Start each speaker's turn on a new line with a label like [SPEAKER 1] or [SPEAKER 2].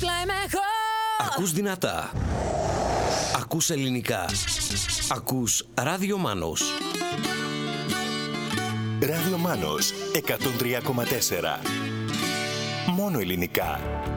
[SPEAKER 1] κλάι mejor.
[SPEAKER 2] Ακούς δυνατά. Ακούς ελληνικά. Ακούς Ράδιο Μάνος.
[SPEAKER 3] Ράδιο Μάνος 103,4. Μόνο ελληνικά.